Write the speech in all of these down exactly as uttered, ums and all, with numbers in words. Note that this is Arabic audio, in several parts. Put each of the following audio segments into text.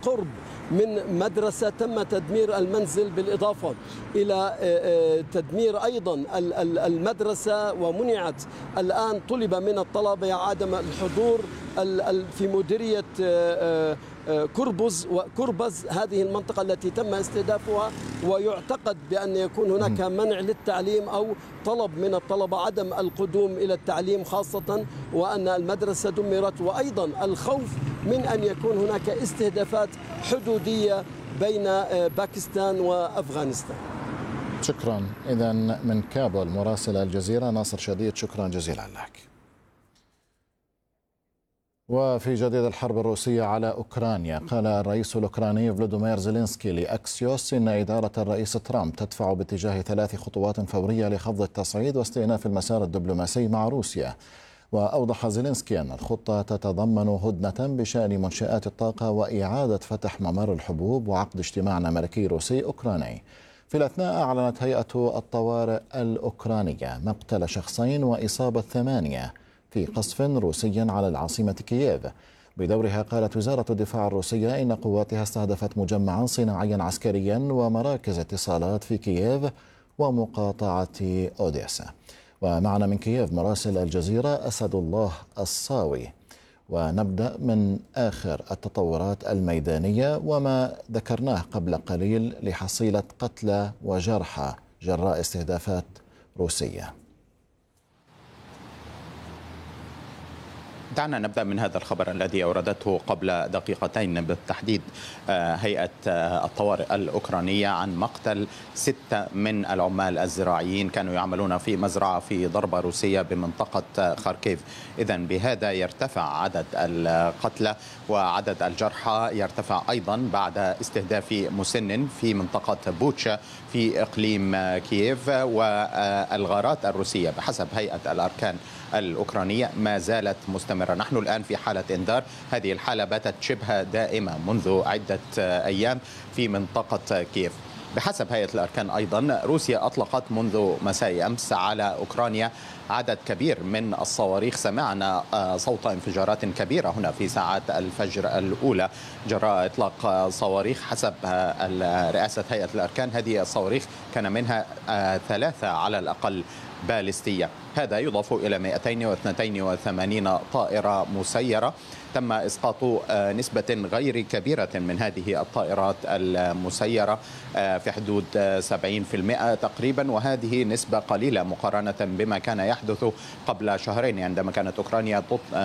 بالقرب من مدرسة تم تدمير المنزل، بالإضافة إلى تدمير أيضا المدرسة، ومنعت الآن طلب من الطلبة عدم الحضور في مديرية كربز وكربز، هذه المنطقة التي تم استهدافها، ويعتقد بأن يكون هناك منع للتعليم أو طلب من الطلبة عدم القدوم إلى التعليم خاصة، وأن المدرسة دمرت، وأيضا الخوف من أن يكون هناك استهدافات حدودية بين باكستان وأفغانستان. شكرا. إذا من كابول مراسل الجزيرة ناصر شديد، شكرا جزيلا لك. وفي جديد الحرب الروسية على أوكرانيا، قال الرئيس الأوكراني فلوديمير زيلينسكي لأكسيوس إن إدارة الرئيس ترامب تدفع باتجاه ثلاث خطوات فورية لخفض التصعيد واستئناف المسار الدبلوماسي مع روسيا. وأوضح زيلينسكي أن الخطة تتضمن هدنة بشأن منشآت الطاقة وإعادة فتح ممر الحبوب وعقد اجتماع ملكي روسي أوكراني. في الأثناء أعلنت هيئة الطوارئ الأوكرانية مقتل شخصين وإصابة ثمانية في قصف روسي على العاصمة كييف. بدورها قالت وزارة الدفاع الروسية إن قواتها استهدفت مجمعا صناعيا عسكريا ومراكز اتصالات في كييف ومقاطعة أوديسا. ومعنا من كييف مراسل الجزيرة أسد الله الصاوي، ونبدأ من آخر التطورات الميدانية وما ذكرناه قبل قليل لحصيلة قتلى وجرحى جراء استهدافات روسية. دعنا نبدأ من هذا الخبر الذي أوردته قبل دقيقتين بالتحديد هيئة الطوارئ الأوكرانية عن مقتل ستة من العمال الزراعيين كانوا يعملون في مزرعة في ضربة روسية بمنطقة خاركيف. إذن بهذا يرتفع عدد القتلى وعدد الجرحى يرتفع أيضا بعد استهداف مسن في منطقة بوتشا في إقليم كييف. والغارات الروسية بحسب هيئة الأركان الأوكرانية ما زالت مستمرة. نحن الآن في حالة إنذار، هذه الحالة باتت شبه دائمة منذ عدة أيام في منطقة كييف. بحسب هيئة الأركان أيضا روسيا أطلقت منذ مساء أمس على أوكرانيا عدد كبير من الصواريخ. سمعنا صوت انفجارات كبيرة هنا في ساعات الفجر الأولى جراء إطلاق صواريخ. حسب رئاسة هيئة الأركان هذه الصواريخ كان منها ثلاثة على الأقل باليستية. هذا يضاف إلى مئتين واثنين وثمانين طائرة مسيرة. تم إسقاط نسبة غير كبيرة من هذه الطائرات المسيرة في حدود سبعين بالمئة تقريبا، وهذه نسبة قليلة مقارنة بما كان يحدث قبل شهرين عندما كانت أوكرانيا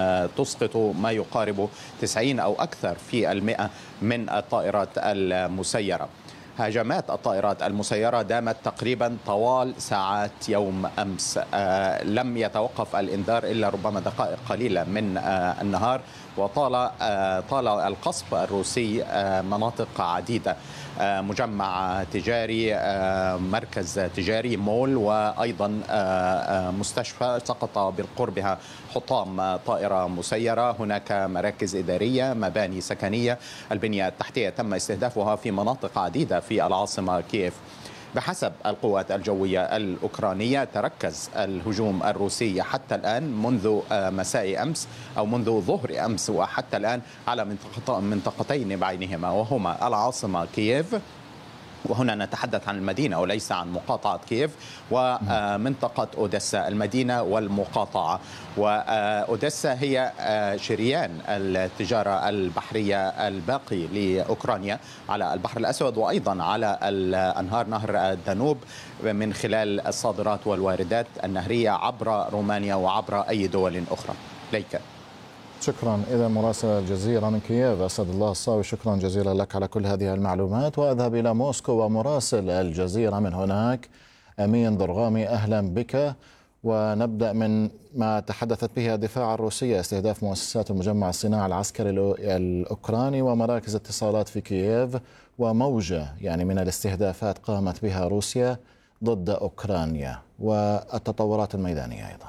تسقط ما يقارب تسعين أو أكثر في المئة من الطائرات المسيرة. هجمات الطائرات المسيرة دامت تقريبا طوال ساعات يوم أمس. آه لم يتوقف الإنذار إلا ربما دقائق قليلة من آه النهار، وطال آه طال القصف الروسي آه مناطق عديدة، آه مجمع تجاري، آه مركز تجاري، مول، وأيضا آه آه مستشفى سقط بالقربها حطام طائرة مسيرة. هناك مراكز إدارية، مباني سكنية، البنية التحتية تم استهدافها في مناطق عديدة في العاصمة كييف. بحسب القوات الجوية الأوكرانية تركز الهجوم الروسي حتى الآن منذ مساء أمس أو منذ ظهر أمس وحتى الآن على منطقة منطقتين بعينهما، وهما العاصمة كييف، وهنا نتحدث عن المدينة وليس عن مقاطعة كييف، ومنطقة أوديسا، المدينة والمقاطعة. وأوديسا هي شريان التجارة البحرية الباقي لأوكرانيا على البحر الأسود وأيضا على الأنهار، نهر الدانوب، من خلال الصادرات والواردات النهرية عبر رومانيا وعبر أي دول أخرى. ليك. شكرا. إذا مراسل الجزيرة من كييف أسد الله الصاوي، شكرا جزيلا لك على كل هذه المعلومات. وأذهب إلى موسكو ومراسل الجزيرة من هناك أمين ضرغامي، أهلا بك. ونبدأ من ما تحدثت به الدفاع الروسية، استهداف مؤسسات المجمع الصناعي العسكري الأوكراني ومراكز اتصالات في كييف، وموجة يعني من الاستهدافات قامت بها روسيا ضد أوكرانيا، والتطورات الميدانية أيضا.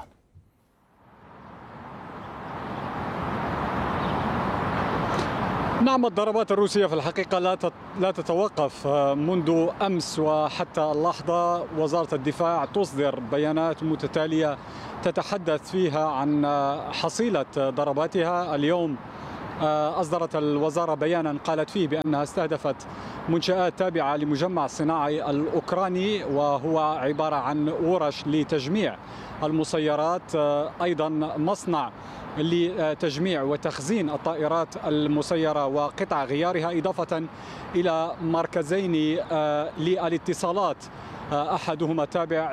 نعم، الضربات الروسية في الحقيقة لا لا تتوقف. منذ أمس وحتى اللحظة وزارة الدفاع تصدر بيانات متتالية تتحدث فيها عن حصيلة ضرباتها. اليوم أصدرت الوزارة بيانا قالت فيه بأنها استهدفت منشآت تابعة لمجمع الصناعي الأوكراني، وهو عبارة عن ورش لتجميع المسيرات، أيضا مصنع لتجميع وتخزين الطائرات المسيرة وقطع غيارها، إضافة إلى مركزين للاتصالات، أحدهما تابع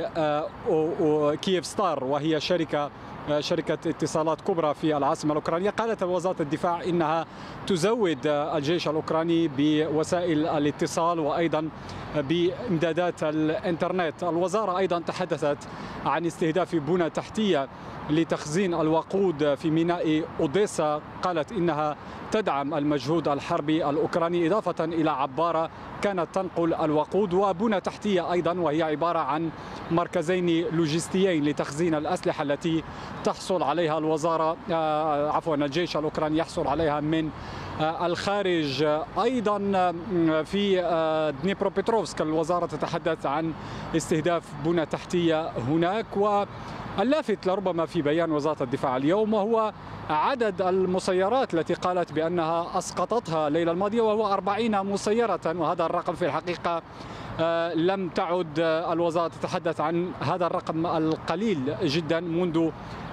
لكييف ستار وهي شركة شركة اتصالات كبرى في العاصمة الأوكرانية. قالت وزارة الدفاع إنها تزود الجيش الأوكراني بوسائل الاتصال وأيضا بإمدادات الإنترنت. الوزارة أيضا تحدثت عن استهداف بنى تحتية لتخزين الوقود في ميناء أوديسا، قالت إنها تدعم المجهود الحربي الأوكراني، إضافة إلى عبارة كانت تنقل الوقود، وبنى تحتية أيضا وهي عبارة عن مركزين لوجستيين لتخزين الأسلحة التي تحصل عليها الوزارة عفوا الجيش الأوكراني يحصل عليها من الخارج. أيضا في دنيبروبيتروفسك الوزارة تتحدث عن استهداف بنى تحتية هناك. واللافت لربما في بيان وزارة الدفاع اليوم وهو عدد المسيرات التي قالت بأنها أسقطتها الليلة الماضية، وهو أربعين مسيرة، وهذا الرقم في الحقيقة لم تعد الوزارة تتحدث عن هذا الرقم القليل جدا منذ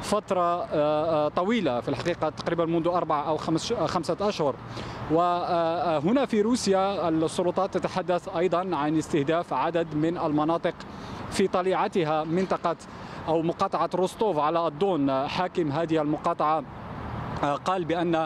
فترة طويلة، في الحقيقة تقريبا منذ أربعة أو خمسة أشهر. وهنا في روسيا السلطات تتحدث أيضا عن استهداف عدد من المناطق في طليعتها، منطقة أو مقاطعة روستوف على الدون. حاكم هذه المقاطعة قال بأن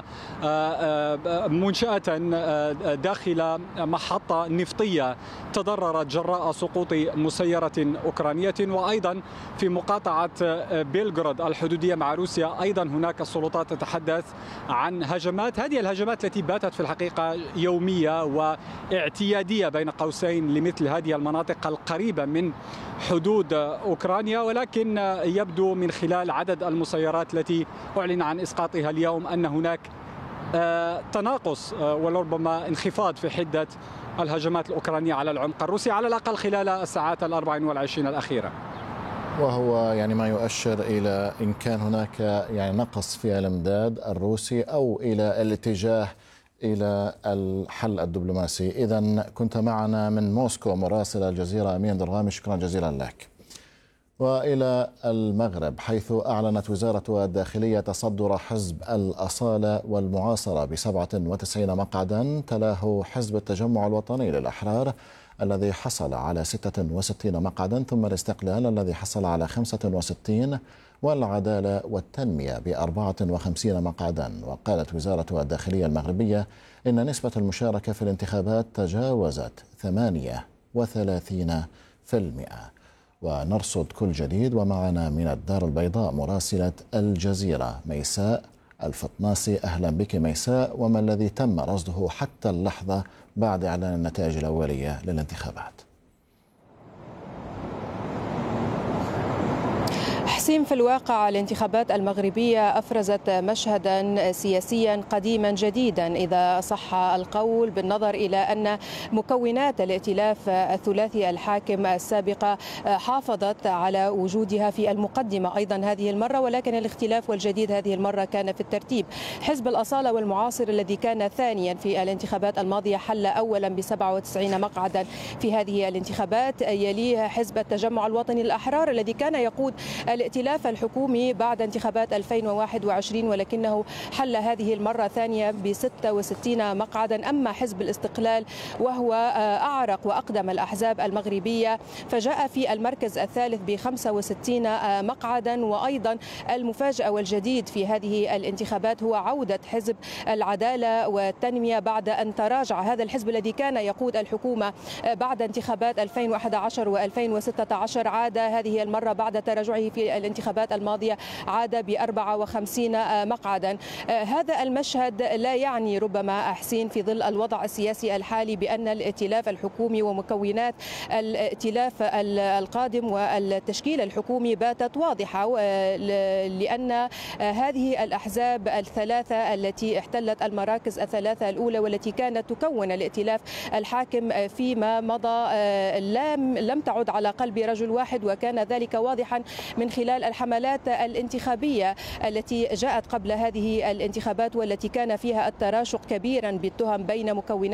منشأة داخل محطة نفطية تضررت جراء سقوط مسيرة أوكرانية. وأيضا في مقاطعة بيلغراد الحدودية مع روسيا أيضا هناك السلطات تتحدث عن هجمات. هذه الهجمات التي باتت في الحقيقة يومية واعتيادية بين قوسين لمثل هذه المناطق القريبة من حدود أوكرانيا، ولكن يبدو من خلال عدد المسيرات التي أعلن عن إسقاطها اليوم أن هناك تناقص ولربما انخفاض في حدة الهجمات الأوكرانية على العمق الروسي، على الأقل خلال الساعات الأربع والعشرين الأخيرة. وهو يعني ما يؤشر إلى إن كان هناك يعني نقص في الإمداد الروسي أو إلى الاتجاه إلى الحل الدبلوماسي. إذن كنت معنا من موسكو مراسل الجزيرة أمين درغامي، شكرا جزيلا لك. وإلى المغرب، حيث أعلنت وزارة الداخلية تصدر حزب الأصالة والمعاصرة بسبعة وتسعين مقعدا، تلاه حزب التجمع الوطني للأحرار الذي حصل على ستة وستين مقعدا، ثم الاستقلال الذي حصل على خمسة وستين، والعدالة والتنمية بأربعة وخمسين مقعدا. وقالت وزارة الداخلية المغربية إن نسبة المشاركة في الانتخابات تجاوزت ثمانية وثلاثين بالمئة. ونرصد كل جديد، ومعنا من الدار البيضاء مراسلة الجزيرة ميساء الفطناسي. أهلا بك ميساء، وما الذي تم رصده حتى اللحظة بعد إعلان النتائج الأولية للانتخابات؟ حسين، في الواقع الانتخابات المغربية أفرزت مشهدا سياسيا قديما جديدا إذا صح القول، بالنظر إلى أن مكونات الائتلاف الثلاثي الحاكم السابقة حافظت على وجودها في المقدمة أيضا هذه المرة، ولكن الاختلاف والجديد هذه المرة كان في الترتيب. حزب الأصالة والمعاصر الذي كان ثانيا في الانتخابات الماضية حل أولا بسبعة وتسعين مقعدا في هذه الانتخابات، يليه حزب التجمع الوطني للأحرار الذي كان يقود الائتلاف الحكومي بعد انتخابات ألفين وواحد وعشرين، ولكنه حل هذه المرة ثانية ب ستة وستين مقعدا. أما حزب الاستقلال وهو أعرق وأقدم الأحزاب المغربية فجاء في المركز الثالث ب خمسة وستين مقعدا. وأيضا المفاجأة والجديد في هذه الانتخابات هو عودة حزب العدالة والتنمية بعد أن تراجع هذا الحزب الذي كان يقود الحكومة بعد انتخابات ألفين وأحد عشر وألفين وستة عشر. عاد هذه المرة بعد تراجعه في الانتخابات الماضية عاد ب أربعة وخمسين مقعدا. هذا المشهد لا يعني ربما حسين في ظل الوضع السياسي الحالي بأن الائتلاف الحكومي ومكونات الائتلاف القادم والتشكيل الحكومي باتت واضحة، لأن هذه الأحزاب الثلاثة التي احتلت المراكز الثلاثة الأولى والتي كانت تكون الائتلاف الحاكم فيما مضى لم لم تعد على قلب رجل واحد، وكان ذلك واضحا من خلال الحملات الانتخابية التي جاءت قبل هذه الانتخابات والتي كان فيها التراشق كبيرا بالتهم بين مكونات